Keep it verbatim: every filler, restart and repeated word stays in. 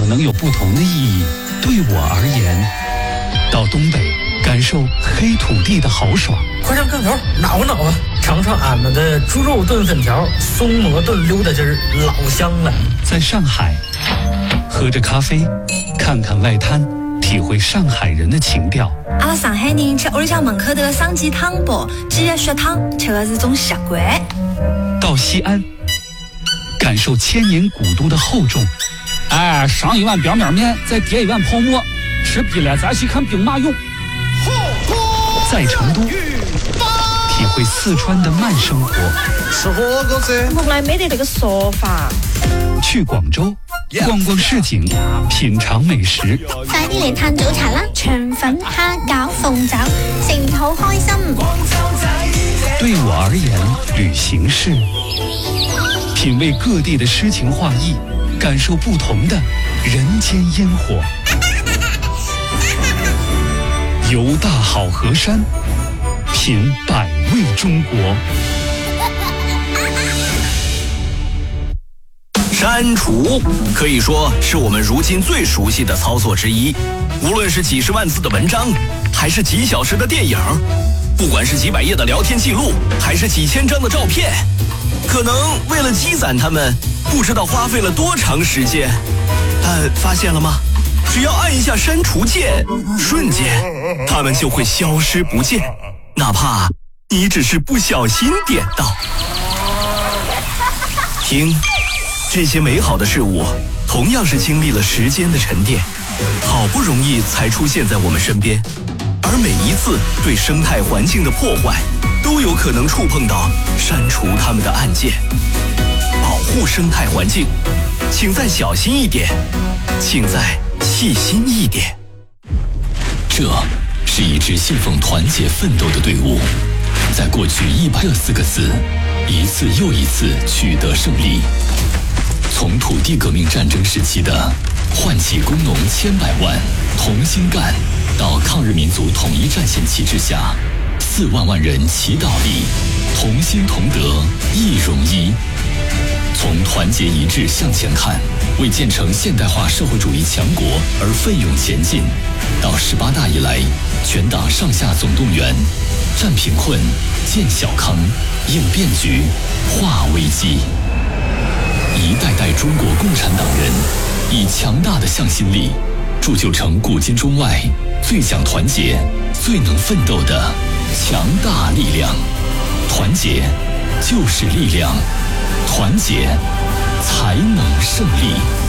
能有不同的意义。对我而言，到东北感受黑土地的豪爽。 快上炕头，挠挠啊！尝尝俺们的猪肉炖粉条、松蘑炖溜达汁儿，老香了。 在上海，喝着咖啡，看看外滩，体会上海人的情调。 阿拉上海人吃屋里向门口头的生鸡汤包、鸡血汤，吃的是种习惯。 到西安，感受千年古都的厚重。 哎，上一碗表面面，再叠一碗泡馍，吃逼了咱去看兵马俑。 在成都，体会四川的慢生活。 吃火锅噻， 从来没得这个说法。 去广州，逛逛市井，品尝美食。 快啲嚟嘆早茶啦！腸粉、蝦餃、鳳爪，食唔好開心。 對我而言，旅行是品味各地的詩情畫意，感受不同的人間煙火。遊大好河山，品百味中國。 删除可以说是我们如今最熟悉的操作之一，无论是几十万字的文章，还是几小时的电影，不管是几百页的聊天记录，还是几千张的照片，可能为了积攒它们，不知道花费了多长时间。但发现了吗？只要按一下删除键，瞬间它们就会消失不见，哪怕你只是不小心点到。听，这些美好的事物同样是经历了时间的沉淀，好不容易才出现在我们身边，而每一次对生态环境的破坏，都有可能触碰到删除它们的按键。保护生态环境，请再小心一点，请再细心一点。 这是一支信奉团结奋斗的队伍，在过去一百这四个字，一次又一次取得胜利。从土地革命战争时期的唤起工农千百万同心干，到抗日民族统一战线旗帜下四万万人齐倒立，同心同德一荣一。从团结一致向前看，为建成现代化社会主义强国而奋勇前进，到十八大以来全党上下总动员，战贫困、建小康、应变局、化危机。一代代中国共产党人以强大的向心力，铸就成古今中外最讲团结、最能奋斗的强大力量。团结就是力量，团结才能胜利。